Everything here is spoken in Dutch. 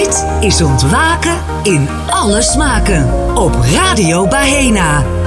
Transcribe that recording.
Dit is Ontwaken in alle smaken op Radio Bahena.